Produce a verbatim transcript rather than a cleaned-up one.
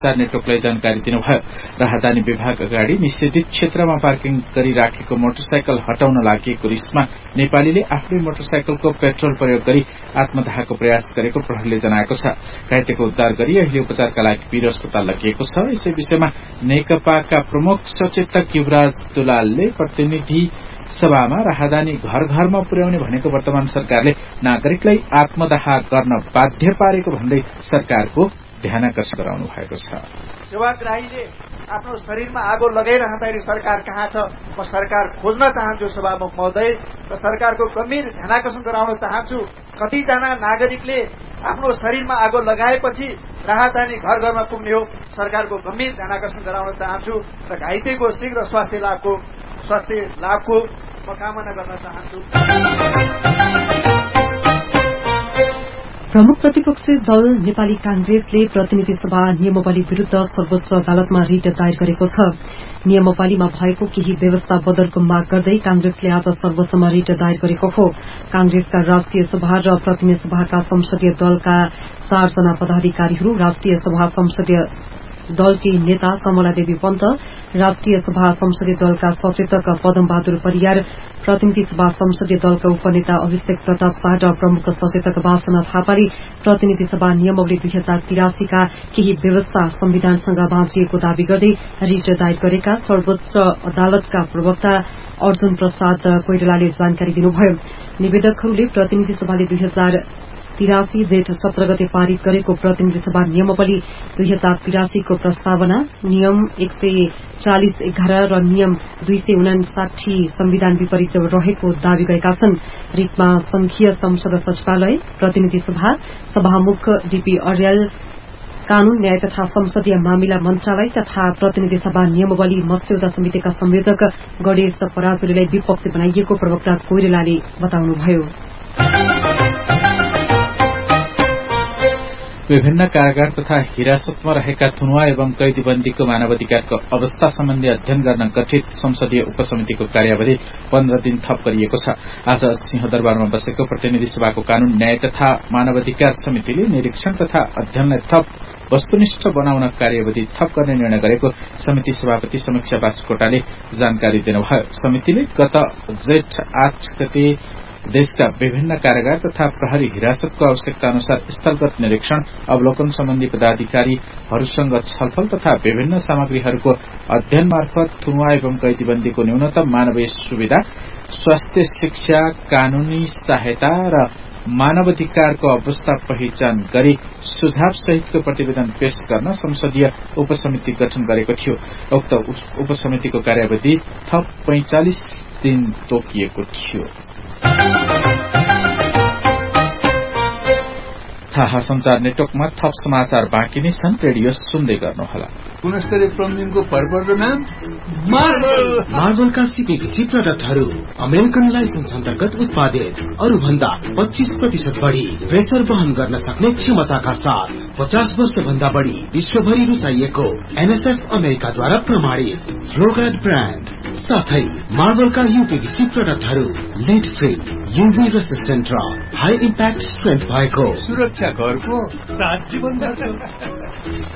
सञ्चार नेटवर्कलाई जानकारी दिनुभयो। राहदानी विभाग अगाडि निषेधित क्षेत्रमा पार्किङ गरिराखेको मोटरसाइकल हटाउन लागेको रिसमा नेपालीले आफ्नै मोटरसाइकलको पेट्रोल प्रयोग गरी आत्मदाहको प्रयास गरेको प्रहरीले जनाएको छ। घाइतेको उद्धार गरी अहिले उपचारका लागि वीर अस्पताल लगिएको छ। यसै विषयमा नेकपाका प्रमुख सचेतक युवराज दुलालले प्रतिनिधि सभामा राहदानी घर घरमा पुर्याउने भनेको वर्तमान सरकारले नागरिकलाई आत्मदाह गर्न बाध्य पारेको भन्दै सरकारको ध्यानाकर्षण गराउनु भएको छ। सेवाग्राहीले आफ्नो शरीरमा आगो लगाइरहँदाखेरि सरकार कहाँ छ, म सरकार खोज्न चाहन्छु सभामुख महोदय र सरकारको गम्भीर ध्यानाकर्षण गराउन चाहन्छु। कतिजना नागरिकले आफ्नो शरीरमा आगो लगाएपछि राहदानी घर घरमा पुग्ने हो, सरकारको गम्भीर ध्यानाकर्षण गराउन चाहन्छु र घाइतेको शीघ्र स्वास्थ्य लाभको स्वास्थ्य लाभको म कामना गर्न चाहन्छु। प्रमुख प्रतिपक्षी दल नेपाली कांग्रेसले प्रतिनिधि सभा नियमावली विरूद्ध सर्वोच्च अदालतमा रिट दायर गरेको छ। नियमावलीमा भएको केही व्यवस्था बदलको माग गर्दै कांग्रेसले आज सर्वोच्चमा रिट दायर गरेको हो। कांग्रेसका राष्ट्रिय सभा र प्रतिनिधि सभाका संसदीय दलका चारजना पदाधिकारीहरू, राष्ट्रिय सभा संसदीय दलकी नेता कमला देवी पन्त, राष्ट्रिय सभा संसदीय दलका सचेतक पदम बहादुर परियार, प्रतिनिधि सभा संसदीय दलका उपनेता अभिषेक प्रताप शाह र प्रमुख सचेतक वासना थापाले प्रतिनिधि सभा नियमावली दुई हजार तिरासीका केही व्यवस्था संविधानसँग बाँचिएको दावी गर्दै रिट दायर गरेका सर्वोच्च अदालतका प्रवक्ता अर्जुन प्रसाद कोइरालाले जानकारी दिनुभयो। निवेदकहरूले प्रतिनिधि सभाले दुई हजार तिरासी जेठ सत्र गते पारित गरेको प्रतिनिधि सभा नियमावली दुई हजार तिरासीको प्रस्तावना नियम एक सय चालिस एघार र नियम दुई सय उनासाठी संविधान विपरीत रहेको दावी गरेका छन्। रिटमा संघीय संसद सचिवालय, प्रतिनिधि सभा, सभामुख डीपी अर्याल, कानून न्याय तथा संसदीय मामिला मन्त्रालय तथा प्रतिनिधि सभा नियमावली मस्यौदा समितिका संयोजक गणेश पराजुलीलाई विपक्षी बनाइएको प्रवक्ता कोइरालाले बताउनुभयो। विभिन्न कारागार तथा हिरासतमा रहेका थुनुवा एवं कैदीबन्दीको मानवाधिकारको अवस्था सम्बन्धी अध्ययन गर्न गठित संसदीय उपसमितिको कार्यावधि पन्ध्र दिन थप गरिएको छ। आज सिंहदरबारमा बसेको प्रतिनिधि सभाको कानून न्याय तथा मानवाधिकार समितिले निरीक्षण तथा अध्ययनलाई थप वस्तुनिष्ठ बनाउन कार्यावधि थप गर्ने निर्णय गरेको समिति सभापति समीक्षा बास्कोटाले जानकारी दिनुभयो। समितिले गत जेठ आठ गते देशका विभिन्न कारागार तथा प्रहरी हिरासतको आवश्यकता अनुसार स्थलगत निरीक्षण, अवलोकन सम्बन्धी पदाधिकारीहरूसँग छलफल तथा विभिन्न सामग्रीहरूको अध्ययन मार्फत थुनुवा एवं कैदीबन्दीको न्यूनतम मानवीय सुविधा, स्वास्थ्य, शिक्षा, कानूनी सहायता र मानवाधिकारको अवस्था पहिचान गरी सुझाव सहितको प्रतिवेदन पेश गर्न संसदीय उपसमिति गठन गरेको थियो। उक्त उपसमितिको कार्यावधि थप पैंचालिस दिन तोकिएको थियो। थाहा संचार नेटवर्कमा थप समाचार बाँकी नै छन्। रेडियो सुन्दै गर्नुहोला। गुणस्तरीय प्लम्बिङको भरपर्दो नाम मार्बल। मार्बलका सीपीभीसी प्रडक्टहरू अमेरिकन लाइसेन्स अन्तर्गत उत्पादित, अरू भन्दा पच्चीस प्रतिशत बढ़ी प्रेसर वहन गर्न सक्ने क्षमताका साथ पचास वर्ष भन्दा बढ़ी विश्वभरि रुचाइएको एनएसएफ अमेरिकाद्वारा प्रमाणित फ्लोगार्ड ब्रान्ड साथै मार्बलका यूपीभीसी प्रडक्टहरू लेड फ्री, यूभी रेसिस्टेन्ट र हाई इम्प्याक्ट स्ट्रेन्थ भएको सुरक्षा घरको सात जीवन